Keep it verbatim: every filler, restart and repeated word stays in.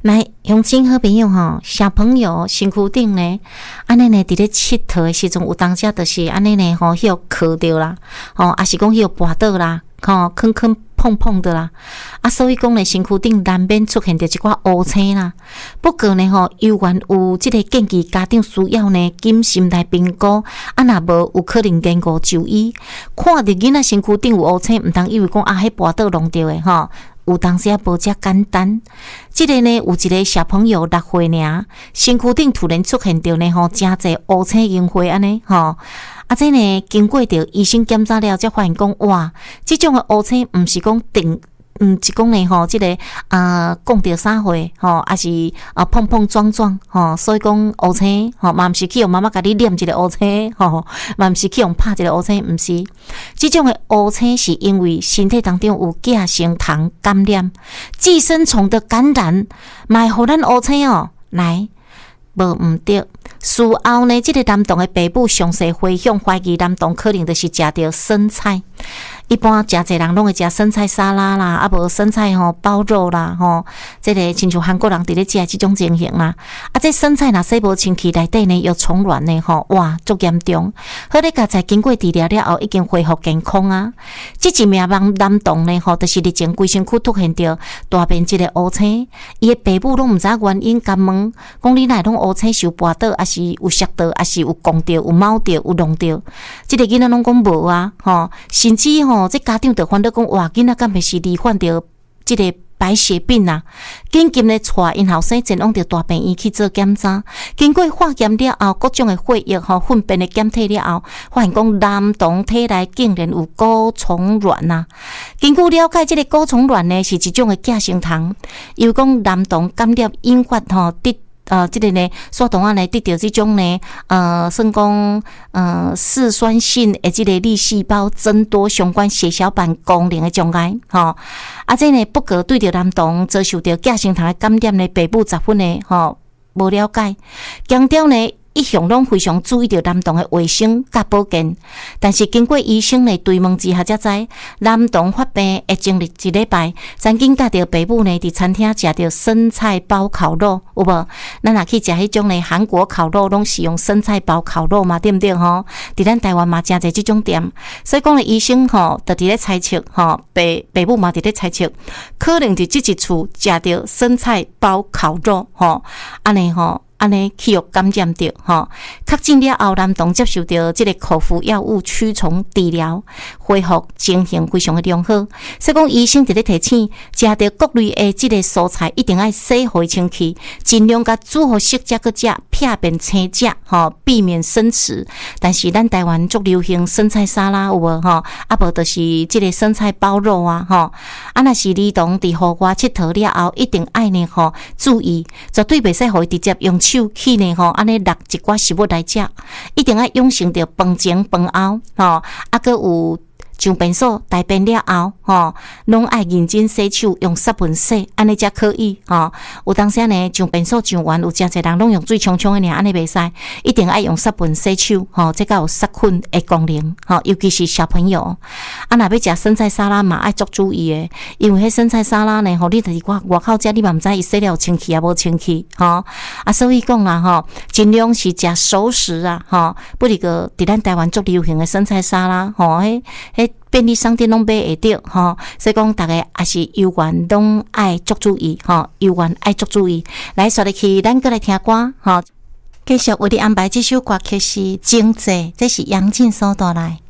来，乡亲好朋友吼，小朋友身躯顶呢，安尼呢，伫咧佚佗的时阵，有当时就是安尼呢，吼，迄个磕着啦，吼，也是讲迄个跋倒啦，吼，坑坑碰碰的啦，啊，所以讲呢，身躯顶难免出现着一寡乌青啦。不过呢，吼，有缘有即个建议家长需要呢，谨慎来评估，啊，若无有可能延误就医。看着囡仔身躯顶有乌青，毋通以为讲啊，迄跋倒弄着的吼。有当时啊，无遮简单。即个呢，有一个小朋友六岁尔，身躯顶突然出现着呢吼，真侪乌青硬花安尼吼。啊，这呢经过着医生检查了，才发现讲哇，即种的乌青毋是讲定。嗯，是讲呢吼，即、這个啊，讲着啥货吼，还是啊碰碰撞撞吼，所以讲乌青吼，嘛毋是去用妈妈甲你念一个乌青吼，嘛毋是去用拍一个乌青，毋是。即种的乌青是因为身体当中有寄生虫感染，寄生虫的感染，嘛会互咱乌青哦，来。无毋对，事后呢，即、這个男童的爸母详细回想，怀疑男童可能就是食着生菜。一般诚侪人拢会食生菜沙拉啦，啊无生菜吼包肉啦吼，即、這个亲像韩国人伫咧食即种情形啦。啊，这生菜若洗无清气，内底呢又虫卵呢吼，哇，足严重。好咧，家在经过治疗了后，已经恢复健康啊。即一名男男童呢吼，就是日前规身躯出现着大便即个乌青，伊的爸母拢毋知原因，甲问讲你哪拢乌青受跋倒，还是有摔倒，还是有撞着、有猫着、有弄着？即、這个囡仔拢讲无啊，吼，甚至吼。哦，这家长就烦恼讲，哇，囡仔敢会是罹患着这个白血病啊？紧急咧带因后生前往着大病院去做检查，经过化验了后，各种的血液吼、粪便的检体了后，发现讲男童体内竟然有痼虫卵啊！根据了解，这个痼虫卵呢是一种的寄生虫，由讲男童感染引发吼得。呃，这个呢，所同啊呢，得到这种呢，呃，算讲呃，嗜酸性的这个粒细胞增多相关血小板功能的障碍，吼、哦，啊，这呢，不过对着男童遭受到寄生虫的感染呢，爸母十分的吼无了解，强调呢。一向拢非常注意着男童的卫生甲保健，但是经过医生的追问之下，才知男童发病的经历一礼拜，曾经甲着爸母呢伫餐厅食着生菜包烤肉，有无？咱若去食迄种呢韩国烤肉，拢是用生菜包烤肉嘛，对不对吼？伫咱台湾嘛，诚侪即种店，所以讲咧，医生吼，就伫咧猜测吼，爸爸母嘛伫咧猜测，可能伫即一厝食着生菜包烤肉吼，安尼吼。安尼去肉感染着吼，确诊了后，男童接受到这个口服药物驱虫治疗，恢复情形非常的良好。所以讲，医生伫咧提醒，食着各类的这个蔬菜一定要洗互清气，尽量甲煮好熟才去食，片面青食吼，避免生吃。但是咱台湾足流行生菜沙拉有无吼？啊无就是这个生菜包肉啊吼。啊若是儿童伫户外佚佗了后，一定爱呢吼注意，绝对袂使互伊直接用手去呢吼，安尼落一寡食物来食，一定要养成着饭前饭后吼，啊个有上便所大便了后吼，拢爱认真洗手，用湿粉洗，安尼才可以吼。有当时呢，上便所上完有诚侪人拢用水冲冲的尔，安尼袂使，一定爱用湿粉洗手吼，这个有杀菌的功能吼，尤其是小朋友。啊，若要食生菜沙拉嘛，爱足注意的，因为迄生菜沙拉呢，吼，你就是外外口食，你嘛毋知伊洗了有清气啊无清气吼。啊，所以讲啦吼，尽量是食熟食啊吼，不离个伫咱台湾足流行的生菜沙拉吼，迄迄。便利商店拢买会到吼，所以讲大家也是有缘拢爱足注意吼，有缘爱足注意。来，说入去，咱过来听歌吼，继续为你安排这首歌曲是《经济》，这是杨静所带来。